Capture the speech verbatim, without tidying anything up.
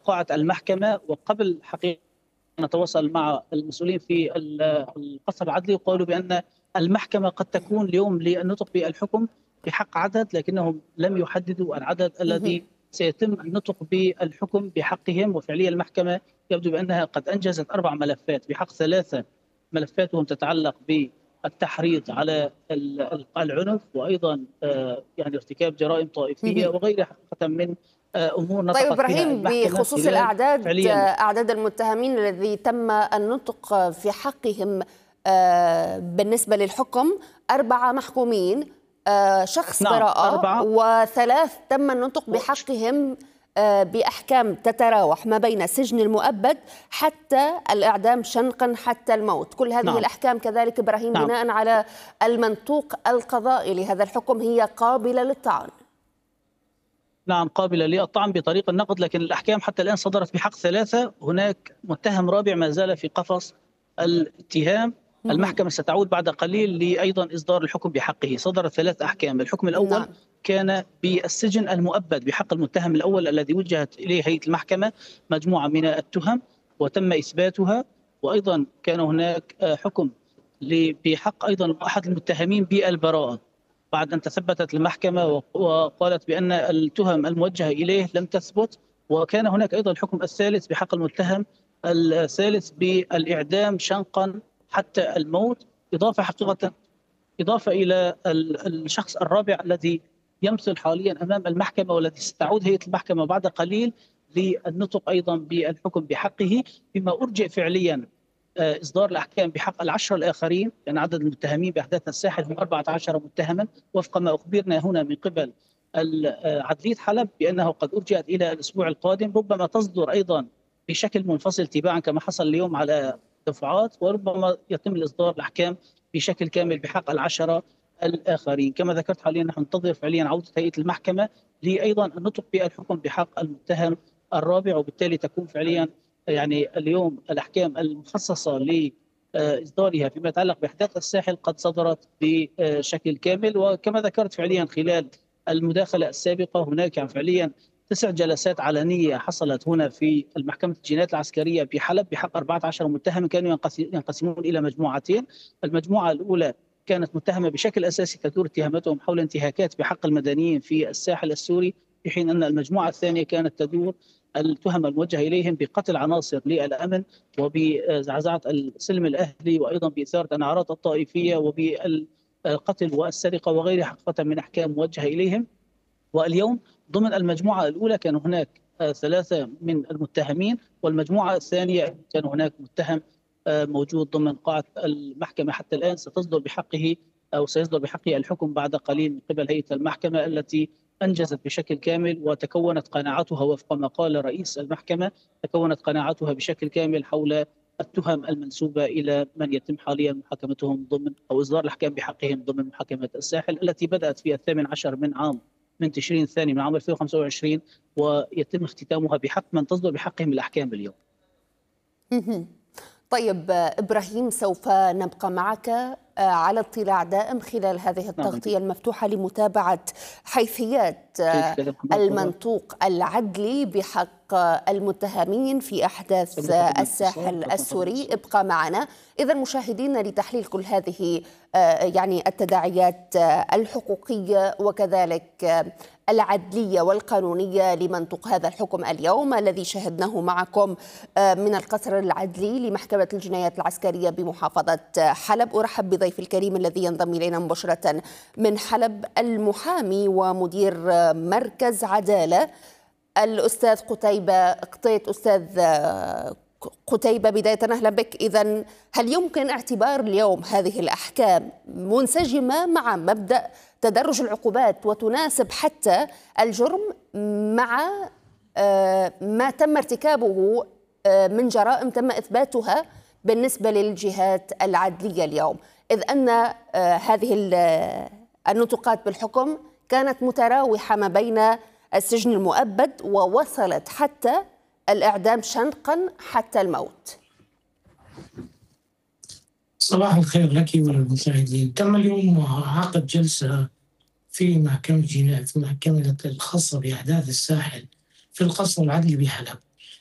قاعة المحكمة، وقبل حقيقة نتواصل مع المسؤولين في القصر العدلي وقالوا بأن المحكمة قد تكون اليوم للنطق بالحكم بحق عدد، لكنهم لم يحددوا العدد الذي سيتم النطق بالحكم بحقهم. وفعليا المحكمة يبدو بأنها قد أنجزت أربع ملفات بحق ثلاثة ملفات وهم تتعلق بالتحريض على العنف، وأيضا يعني ارتكاب جرائم طائفية وغيرها حقيقة من امور نطقت طيب بها إبراهيم، المحكمة. بخصوص الاعداد اعداد المتهمين الذي تم النطق في حقهم بالنسبه للحكم، اربعه محكومين، شخص نعم براءه أربعة. وثلاث تم النطق بحقهم باحكام تتراوح ما بين السجن المؤبد حتى الاعدام شنقا حتى الموت. كل هذه نعم. الاحكام كذلك ابراهيم نعم. بناء على المنطوق القضائي لهذا الحكم هي قابله للطعن. نعم قابلة للطعن بطريق النقد، لكن الأحكام حتى الآن صدرت بحق ثلاثة. هناك متهم رابع ما زال في قفص الاتهام. المحكمة ستعود بعد قليل لأيضا إصدار الحكم بحقه. صدرت ثلاث أحكام. الحكم الأول نعم. كان بالسجن المؤبد بحق المتهم الأول الذي وجهت إليه هيئة المحكمة مجموعة من التهم وتم إثباتها، وأيضا كان هناك حكم بحق أيضا أحد المتهمين بالبراءة بعد أن تثبتت المحكمة وقالت بأن التهم الموجهة إليه لم تثبت. وكان هناك أيضا الحكم الثالث بحق المتهم الثالث بالإعدام شنقا حتى الموت، إضافة حقيقة إضافة إلى الشخص الرابع الذي يمثل حاليا أمام المحكمة والذي ستعود هيئة المحكمة بعد قليل للنطق أيضا بالحكم بحقه، بما أرجئ فعليا إصدار الأحكام بحق العشرة الآخرين، لأن عدد المتهمين بأحداث الساحل هم أربعة عشر متهما وفق ما أخبرنا هنا من قبل عدلية حلب بأنه قد أرجعت إلى الأسبوع القادم. ربما تصدر أيضا بشكل منفصل تباعا كما حصل اليوم على دفعات، وربما يتم الإصدار الأحكام بشكل كامل بحق العشرة الآخرين. كما ذكرت حاليا نحن ننتظر فعليا عودة هيئة المحكمة لأيضا النطق بالحكم بحق المتهم الرابع، وبالتالي تكون فعليا يعني اليوم الأحكام المخصصة لإصدارها فيما يتعلق بأحداث الساحل قد صدرت بشكل كامل. وكما ذكرت فعليا خلال المداخلة السابقة هناك يعني فعليا تسع جلسات علنية حصلت هنا في المحكمة الجنايات العسكرية بحلب بحق أربعة عشر متهم كانوا ينقسمون إلى مجموعتين. المجموعة الأولى كانت متهمة بشكل أساسي تدور اتهاماتهم حول انتهاكات بحق المدنيين في الساحل السوري، في حين أن المجموعة الثانية كانت تدور التهم الموجهة إليهم بقتل عناصر للأمن وبزعزعة السلم الأهلي وأيضا بإثارة الأعراض الطائفية وبالقتل والسرقة وغيرها حقيقة من أحكام موجهة إليهم. واليوم ضمن المجموعة الأولى كان هناك ثلاثة من المتهمين، والمجموعة الثانية كان هناك متهم موجود ضمن قاعة المحكمة حتى الآن ستصدر بحقه أو سيصدر بحقه الحكم بعد قليل من قبل هيئة المحكمة التي أنجزت بشكل كامل وتكونت قناعتها وفق ما قال رئيس المحكمة، تكونت قناعتها بشكل كامل حول التهم المنسوبة إلى من يتم حاليا محاكمتهم ضمن أو إصدار الأحكام بحقهم ضمن محاكمة الساحل التي بدأت في الثامن عشر من عام من تشرين الثاني من عام ألفين وخمسة وعشرين ويتم اختتامها بحق من تصدر بحقهم الأحكام اليوم. طيب إبراهيم، سوف نبقى معك على اطلاع دائم خلال هذه التغطية المفتوحة لمتابعة حيثيات المنطوق العدلي بحق المتهمين في أحداث الساحل السوري. ابقى معنا. إذا مشاهدينا لتحليل كل هذه يعني التداعيات الحقوقية وكذلك العدلية والقانونية لمنطوق هذا الحكم اليوم الذي شاهدناه معكم من القصر العدلي لمحكمة الجنايات العسكرية بمحافظة حلب. أرحب بضيف الكريم الذي ينضم إلينا مباشرة من حلب، المحامي ومدير مركز عدالة الأستاذ قتيبة قطيت. أستاذ قتيبة، بداية أهلا بك. إذن هل يمكن اعتبار اليوم هذه الأحكام منسجمة مع مبدأ تدرج العقوبات وتناسب حتى الجرم مع ما تم ارتكابه من جرائم تم إثباتها بالنسبة للجهات العدلية اليوم، إذ أن هذه النطقات بالحكم كانت متراوحة ما بين السجن المؤبد ووصلت حتى الإعدام شنقا حتى الموت؟ صباح الخير لك وللمشاهدين. تم اليوم عقد جلسة في محكمة جنايات في محكمة الخاصة بأحداث الساحل في القصر العدلي بحلب.